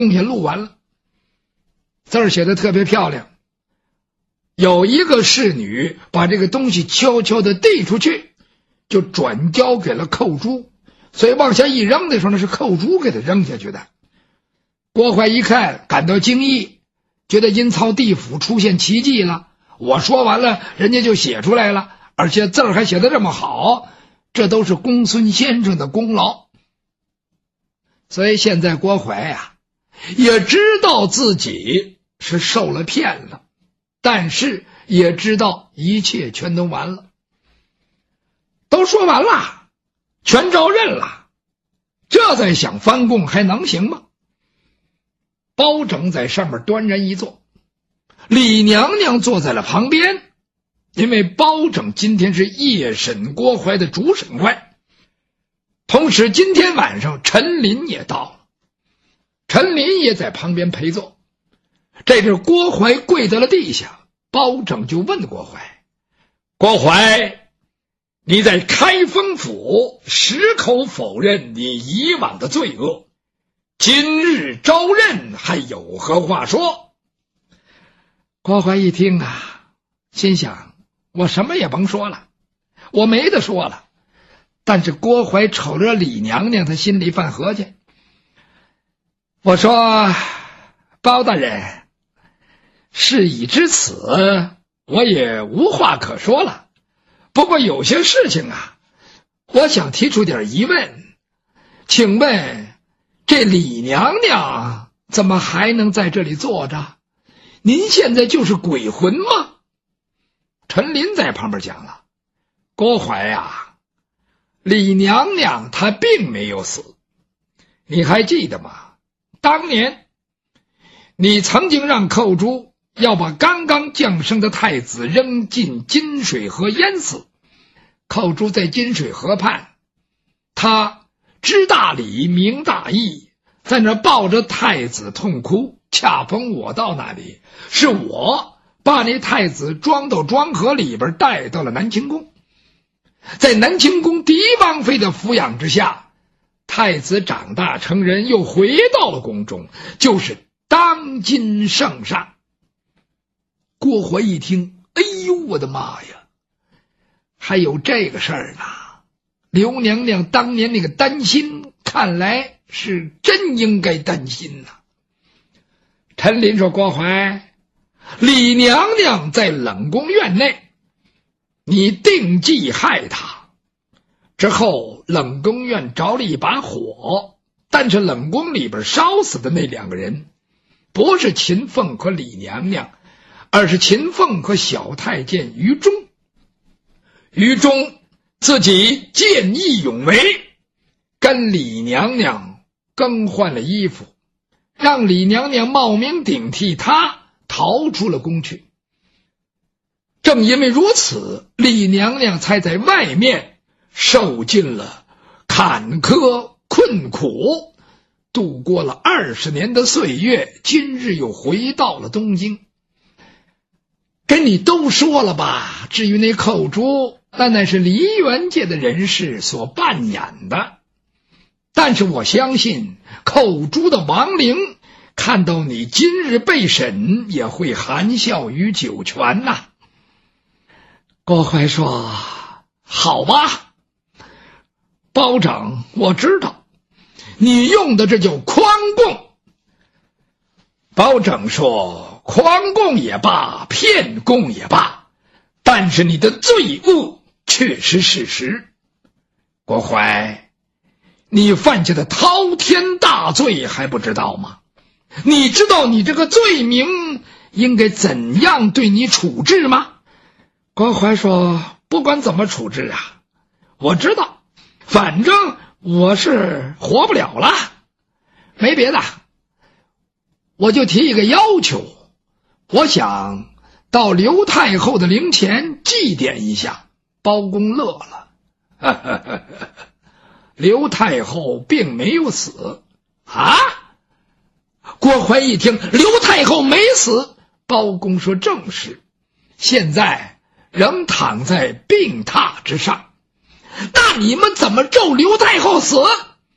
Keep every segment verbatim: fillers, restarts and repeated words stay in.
东西录完了，字儿写的特别漂亮。有一个侍女把这个东西悄悄地递出去，就转交给了寇珠，所以往下一扔的时候，那是寇珠给他扔下去的。郭槐一看，感到惊异，觉得阴曹地府出现奇迹了。我说完了，人家就写出来了，而且字儿还写得这么好，这都是公孙先生的功劳。所以现在郭槐呀、啊，也知道自己是受了骗了，但是也知道一切全都完了，都说完了，全招认了，这再想翻供还能行吗？包拯在上面端然一坐，李娘娘坐在了旁边，因为包拯今天是夜审郭槐的主审官。同时今天晚上陈琳也到了，陈琳也在旁边陪坐。这时郭槐跪在了地下，包拯就问郭槐：郭槐，你在开封府矢口否认你以往的罪恶，今日招认还有何话说？郭槐一听啊，心想我什么也甭说了，我没得说了。但是郭槐瞅着李娘娘，他心里犯合计。我说包大人，事已至此，我也无话可说了。不过有些事情啊，我想提出点疑问，请问这李娘娘怎么还能在这里坐着？您现在就是鬼魂吗？陈琳在旁边讲了，郭槐呀，李娘娘她并没有死，你还记得吗？当年你曾经让寇珠要把刚刚降生的太子扔进金水河淹死，寇珠在金水河畔，他知大礼明大义，在那抱着太子痛哭，恰逢我到那里，是我把那太子装到庄河里边带到了南清宫。在南清宫狄王妃的抚养之下，太子长大成人，又回到了宫中，就是当今圣上。郭槐一听，哎呦我的妈呀，还有这个事儿呢！刘娘娘当年那个担心，看来是真应该担心呐。陈琳说：郭槐，李娘娘在冷宫院内，你定计害她，之后冷宫院着了一把火，但是冷宫里边烧死的那两个人不是秦凤和李娘娘，而是秦凤和小太监于忠。于忠自己见义勇为，跟李娘娘更换了衣服，让李娘娘冒名顶替他逃出了宫去。正因为如此，李娘娘才在外面受尽了坎坷困苦，度过了二十年的岁月，今日又回到了东京。跟你都说了吧，至于那寇珠，那乃是梨园界的人士所扮演的，但是我相信寇珠的亡灵看到你今日被审，也会含笑于九泉呐。郭槐说：好吧，包拯，我知道你用的这叫诓供。包拯说：诓供也罢，骗供也罢，但是你的罪恶却是事实。郭槐，你犯下的滔天大罪还不知道吗？你知道你这个罪名应该怎样对你处置吗？郭槐说：不管怎么处置啊，我知道，反正我是活不了了，没别的，我就提一个要求，我想到刘太后的灵前祭奠一下。包公乐了，刘太后并没有死啊！郭槐一听刘太后没死，包公说：正是，现在仍躺在病榻之上。那你们怎么咒刘太后死？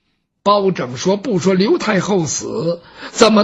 包拯说：“不说刘太后死，怎么